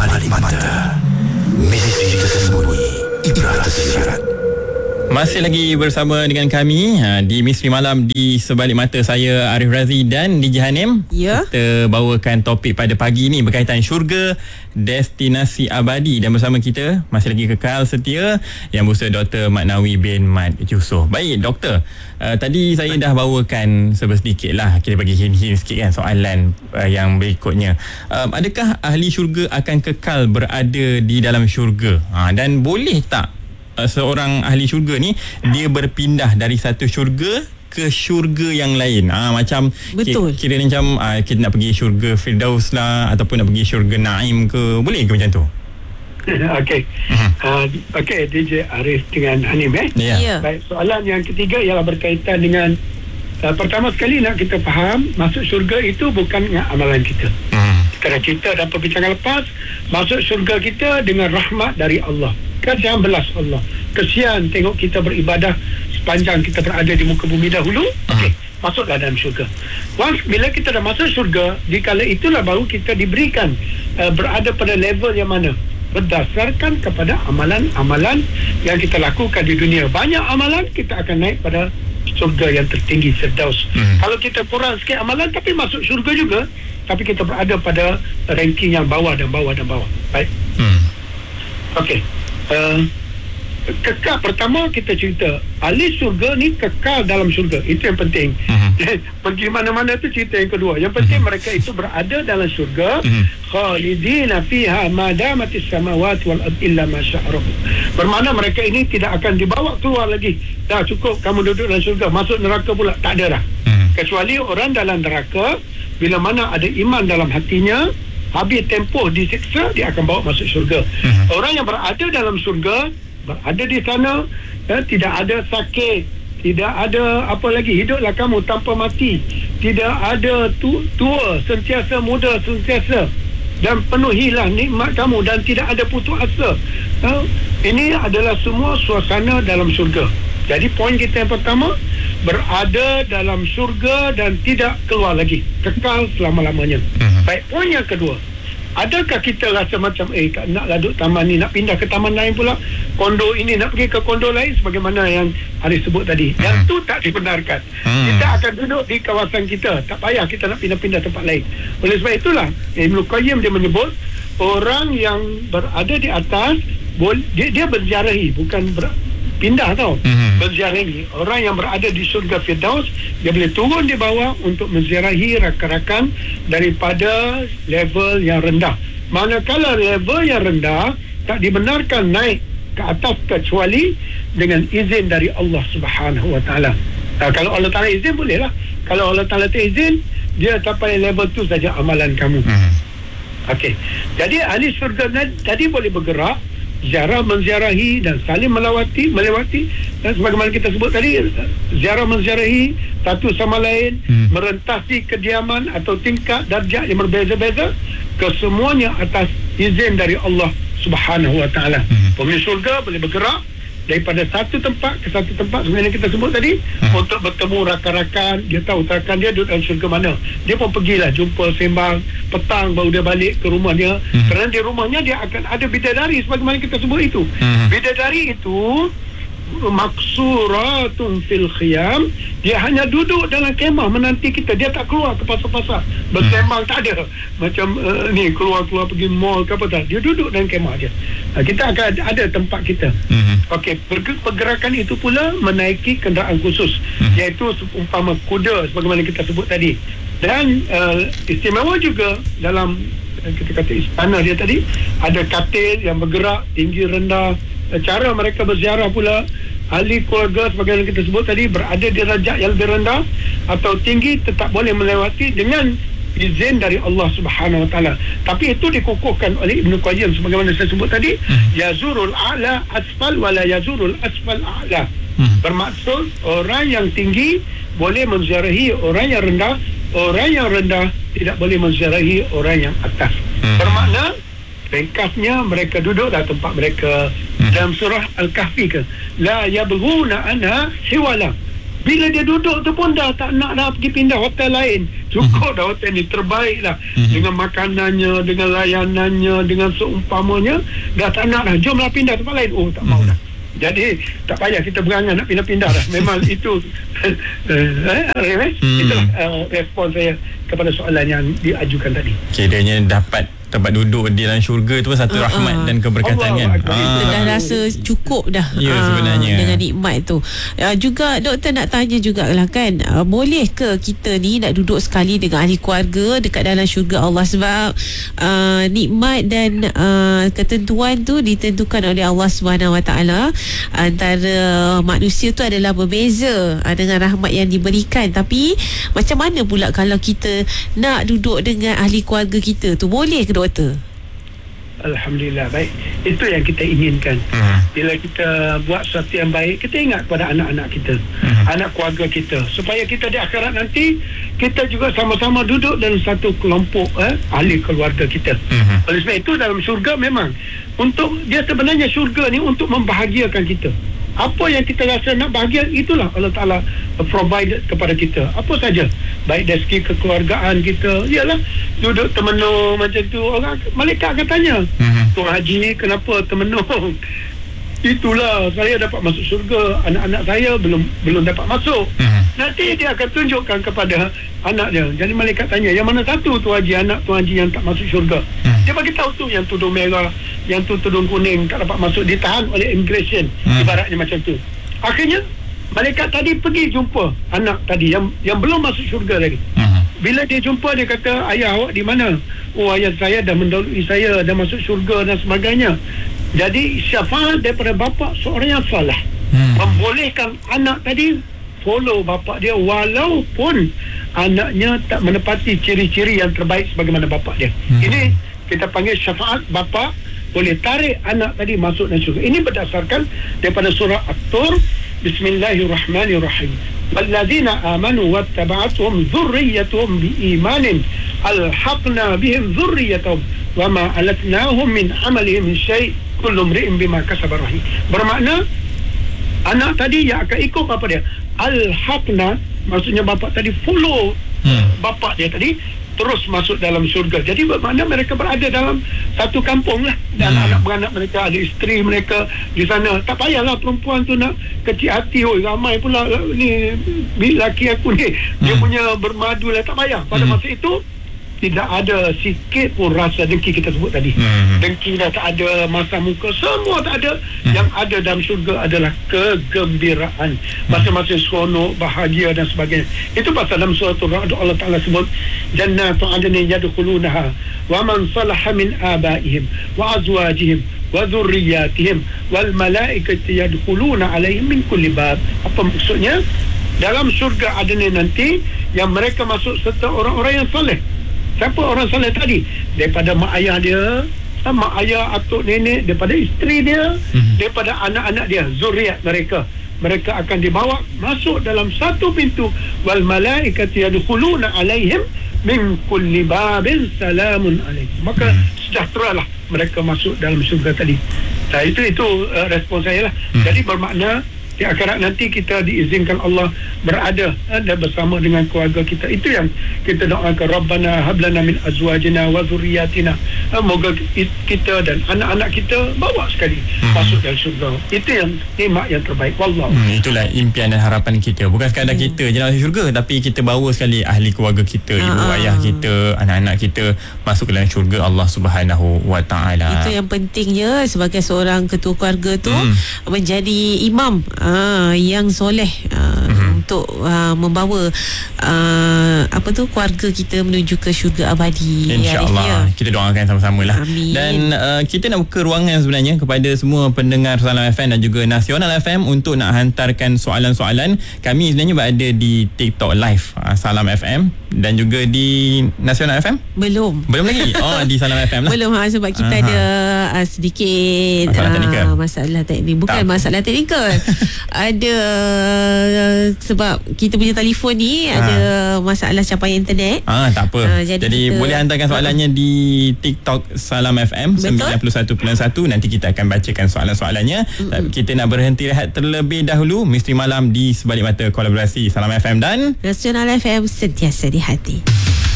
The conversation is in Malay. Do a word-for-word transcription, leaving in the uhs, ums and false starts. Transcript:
Sebalik Mata. Misteri tersembunyi, ibrah tersirat. Masih lagi bersama dengan kami ha, di Misteri Malam di Sebalik Mata. Saya Arif Razi dan D J Hanim. Ya. Kita bawakan topik pada pagi ini berkaitan syurga, destinasi abadi. Dan bersama kita masih lagi kekal setia Yang Berusaha Doktor Mat Nawi bin Mat Yusof. Baik Doktor, uh, tadi saya dah bawakan sedikit lah, kita bagi hint-hint sikit kan soalan uh, yang berikutnya. uh, Adakah ahli syurga akan kekal berada di dalam syurga? Ha, dan boleh tak seorang ahli syurga ni dia berpindah dari satu syurga ke syurga yang lain? Ah ha, macam betul. Kira, kira macam ha, kita nak pergi syurga Firdaus lah, ataupun nak pergi syurga Naim ke, boleh ke macam tu? Okey. Uh-huh. Uh, Okey, D J Arif dengan Hanim eh. Ya. Yeah. Yeah. Baik, soalan yang ketiga ialah berkaitan dengan uh, pertama sekali nak kita faham, masuk syurga itu bukan dengan amalan kita. Uh-huh. Kerana kita dalam perbincangan lepas, masuk syurga kita dengan rahmat dari Allah. Kasihan belas Allah. Kesian tengok kita beribadah sepanjang kita berada di muka bumi dahulu. Okey, masuklah dalam syurga. Once bila kita dah masuk syurga, di kala itulah baru kita diberikan uh, berada pada level yang mana? Berdasarkan kepada amalan-amalan yang kita lakukan di dunia. Banyak amalan, kita akan naik pada syurga yang tertinggi, Firdaus. Hmm. Kalau kita kurang sikit amalan tapi masuk syurga juga, tapi kita berada pada ranking yang bawah dan bawah dan bawah. Baik. Hmm. Okey. Uh, kekal, pertama kita cerita ahli syurga ni kekal dalam syurga, itu yang penting. uh-huh. Pergi mana-mana tu cerita yang kedua. Yang penting uh-huh. mereka itu berada dalam syurga, uh-huh. khalidina fiha madamatis samawati wal ardi illa ma syaa rabb. Bermakna mereka ini tidak akan dibawa keluar lagi. Dah cukup kamu duduk dalam syurga, masuk neraka pula tak ada dah. uh-huh. Kecuali orang dalam neraka, bila mana ada iman dalam hatinya, habis tempoh disiksa, dia akan bawa masuk syurga. uh-huh. Orang yang berada dalam syurga, berada di sana, ya, tidak ada sakit, tidak ada apa lagi, hiduplah kamu tanpa mati, tidak ada tu, tua, sentiasa muda, sentiasa, dan penuhilah nikmat kamu dan tidak ada putus asa. Ya, ini adalah semua suasana dalam syurga. Jadi poin kita yang pertama, berada dalam syurga dan tidak keluar lagi, kekal selama-lamanya. uh-huh. Baik, poin yang kedua, adakah kita rasa macam eh nak laduk taman ni, nak pindah ke taman lain pula, kondo ini nak pergi ke kondo lain, sebagaimana yang Arif sebut tadi. hmm. Yang tu tak dibenarkan. hmm. Kita akan duduk di kawasan kita, tak payah kita nak pindah-pindah tempat lain. Oleh sebab itulah Ibnu Qayyim dia menyebut orang yang berada di atas boleh, dia, dia berziarahi, bukan ber, pindah tau. hmm. Berziarahi. Orang yang berada di syurga Firdaus, dia boleh turun di bawah untuk menziarahi rakan-rakan daripada level yang rendah. Manakala level yang rendah tak dibenarkan naik ke atas kecuali dengan izin dari Allah Subhanahu Wa Taala. Nah, kalau Allah Taala izin bolehlah. Kalau Allah Taala tak izin, dia sampai level tu saja amalan kamu. hmm. Okey. Jadi ahli syurga tadi boleh bergerak, ziarah menziarahi dan saling melawati melewati, dan sebagaimana kita sebut tadi, ziarah menziarahi satu sama lain, hmm. merentasi kediaman atau tingkat darjat yang berbeza-beza, kesemuanya atas izin dari Allah Subhanahu Wa Taala. hmm. Penghuni syurga boleh bergerak daripada satu tempat ke satu tempat, sebenarnya kita sebut tadi, hmm. untuk bertemu rakan-rakan. Dia tahu rakan dia duduk dalam syurga mana, dia pun pergilah jumpa, sembang, petang baru dia balik ke rumah dia. hmm. Kerana di rumahnya dia akan ada bidadari, sebagaimana kita sebut itu. hmm. Bidadari itu maksuratun fil khiyam, dia hanya duduk dalam kemah menanti kita, dia tak keluar ke pasar-pasar bersembang. hmm. Tak ada macam uh, ni keluar-keluar pergi mall ke apa, tak, dia duduk dalam kemah dia. uh, kita akan ada, ada tempat kita. hmm. Okey, pergerakan itu pula menaiki kenderaan khusus, hmm. iaitu umpama kuda, sebagaimana kita sebut tadi. Dan uh, istimewa juga dalam uh, kita kata istana dia tadi, ada katil yang bergerak tinggi rendah. Cara mereka berziarah pula, ahli keluarga sebagaimana kita sebut tadi, berada di darjat yang lebih rendah atau tinggi, tetap boleh melewati dengan izin dari Allah Subhanahu Wa Taala. Tapi itu dikukuhkan oleh Ibnu Qayyim sebagaimana saya sebut tadi, hmm. yazurul a'la asfal wala yazurul asfal a'la. hmm. Bermaksud orang yang tinggi boleh menziarahi orang yang rendah, orang yang rendah tidak boleh menziarahi orang yang atas. hmm. Bermakna ringkasnya mereka duduk dalam tempat mereka. hmm. Dalam surah Al-Kahfi ke, la yabghuna anha hiwala, Bila dia duduk tu pun dah tak nak dah pergi pindah hotel lain. Cukup dah hotel ni, terbaik lah. Mm-hmm. Dengan makanannya, dengan layanannya, dengan seumpamanya, dah tak nak dah. Jomlah pindah tempat lain. Oh, tak mm-hmm. mau dah. Jadi tak payah kita berangan nak pindah-pindah dah. Memang itu eh, eh, itulah uh, respon saya kepada soalan yang diajukan tadi. Kiranya dapat tempat duduk di dalam syurga tu satu uh, rahmat uh. dan keberkatan Allah, kan. Kita ah. dah rasa cukup dah. Ya uh, sebenarnya. Dengan nikmat tu. Uh, juga doktor nak tanya jugalah kan, uh, boleh ke kita ni nak duduk sekali dengan ahli keluarga dekat dalam syurga Allah, sebab uh, nikmat dan uh, ketentuan tu ditentukan oleh Allah Subhanahu Wa Taala. Antara manusia tu adalah berbeza uh, dengan rahmat yang diberikan. Tapi macam mana pula kalau kita nak duduk dengan ahli keluarga kita tu, boleh ke doktor? Alhamdulillah, baik. Itu yang kita inginkan. Uh-huh. Bila kita buat sesuatu yang baik, kita ingat kepada anak-anak kita, uh-huh. anak keluarga kita, supaya kita di akhirat nanti kita juga sama-sama duduk dalam satu kelompok eh, ahli keluarga kita. Uh-huh. Oleh sebab itu dalam syurga memang untuk dia sebenarnya syurga ni untuk membahagiakan kita. Apa yang kita rasa nak bahagia, itulah Allah Ta'ala provide kepada kita. Apa saja, baik dari segi kekeluargaan kita, ialah duduk termenung macam tu. Orang malaikat akan tanya, uh-huh. Tuan Haji, kenapa termenung? Itulah saya dapat masuk syurga, anak-anak saya belum belum dapat masuk. Uh-huh. Nanti dia akan tunjukkan kepada anak dia. Jadi malaikat tanya, yang mana satu Tuan Haji, anak Tuan Haji yang tak masuk syurga? Uh-huh. Dia bagi tahu tu, yang tudung merah, yang tu tudung kuning tak dapat masuk, ditahan oleh immigration. Uh-huh. Ibaratnya macam tu. Akhirnya malaikat tadi pergi jumpa anak tadi yang yang belum masuk syurga lagi. Uh-huh. Bila dia jumpa, dia kata, ayah awak di mana? Oh, ayah saya dah mendahului saya, dah masuk syurga dan sebagainya. Jadi syafaat daripada bapa seorang yang salah hmm. membolehkan anak tadi follow bapa dia walaupun anaknya tak menepati ciri-ciri yang terbaik sebagaimana bapa dia. Hmm. Ini kita panggil syafaat bapa boleh tarik anak tadi masuk dalam syurga. Ini berdasarkan daripada surah At-Tur. Bismillahirrahmanirrahim. Walladzina amanu wattaba'atuhum dzurriyyatuhum biimanin alhaqna bihim dzurriyyatuhum wama alatnahum min amalihim min syai' kullu mri'in bima kasaba rahim. Bermakna anak tadi yang akan ikut bapa dia, alhaqna maksudnya bapa tadi follow hmm. bapa dia tadi terus masuk dalam syurga. Jadi bermakna mereka berada dalam satu kampung lah, dan hmm. anak beranak mereka, ada isteri mereka di sana. Tak payahlah perempuan tu nak kecil hati, oh ramai pula ni lelaki aku ni hmm. dia punya bermadu lah, tak payah. Pada hmm. masa itu tidak ada sikit pun rasa dengki kita sebut tadi. Hmm. Dengki dah tak ada, masa muka semua tak ada. Hmm. Yang ada dalam syurga adalah kegembiraan, masing-masing seronok, bahagia dan sebagainya. Itu pasal dalam surah Ar-Ra'd Allah Ta'ala sebut jannatu adnin yadkhulunaha wa man salaha min abaihim wa azwajihim wa dhurriyyatihim wal malaikatu yadkhuluna alaihim min kulli bab. Apa maksudnya? Dalam syurga adnin nanti yang mereka masuk serta orang-orang yang soleh. Siapa orang soleh tadi? Daripada mak ayah dia, mak ayah, atuk nenek, daripada isteri dia, hmm. daripada anak-anak dia, zuriat mereka. Mereka akan dibawa masuk dalam satu pintu. Wal malaikatu yadkhuluna alaihim min kulli babin salamun alaihim. Maka hmm. sejahteralah mereka masuk dalam syurga tadi. Nah, itu itu uh, respon saya lah. Hmm. Jadi bermakna di akhirat nanti kita diizinkan Allah berada dan bersama dengan keluarga kita. Itu yang kita doakan, Rabbana hablana min azwajina wa dhurriyyatina. Moga kita dan anak-anak kita bawa sekali hmm. masuk dalam syurga. Itu yang nikmat yang terbaik. Wallahu. Hmm, itulah impian dan harapan kita. Bukan sekadar hmm. kita je masuk syurga, tapi kita bawa sekali ahli keluarga kita, ibu ah. ayah kita, anak-anak kita masuk ke dalam syurga Allah Subhanahu Wa Taala. Itu yang pentingnya sebagai seorang ketua keluarga tu hmm. menjadi imam Ah, yang soleh ah, mm-hmm. untuk ah, membawa ah, apa tu keluarga kita menuju ke syurga abadi. InsyaAllah. Kita doakan sama-sama lah. Amin. Dan uh, kita nak buka ruangan sebenarnya kepada semua pendengar Salam F M dan juga Nasional F M untuk nak hantarkan soalan-soalan. Kami sebenarnya berada di TikTok Live uh, Salam F M dan juga di Nasional F M. Belum. Belum lagi. Oh, di Salam F M lah. Belum ha, sebab kita Aha. ada uh, sedikit Masalah teknikal. uh, masalah teknik bukan Tak. masalah teknikal. Ada uh, sebab kita punya telefon ni Ha. ada masalah capaian internet. Ah, tak apa. Ah, jadi jadi kita- boleh hantarkan soalannya di TikTok Salam F M Betul. sembilan puluh satu perpuluhan satu. Nanti kita akan bacakan soalan-soalannya. Mm-hmm. Kita nak berhenti rehat terlebih dahulu. Misteri Malam di sebalik mata kolaborasi Salam F M dan Nasional F M sentiasa di hati.